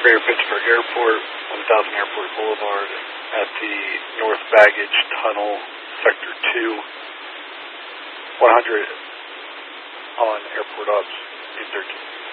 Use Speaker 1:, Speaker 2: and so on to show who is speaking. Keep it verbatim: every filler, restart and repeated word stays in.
Speaker 1: Greater Pittsburgh Airport, one thousand Airport Boulevard, at the North Baggage Tunnel, Sector two, one hundred on Airport Ops eight thirteen.